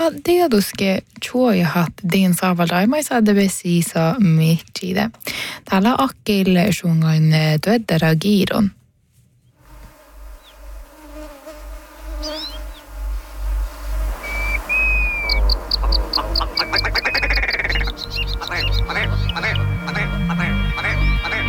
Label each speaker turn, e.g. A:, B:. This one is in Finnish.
A: Tietysti chuojahat din saavalaimaisa devesiisa mihtide. Täällä akkille sungan työddärä giiron.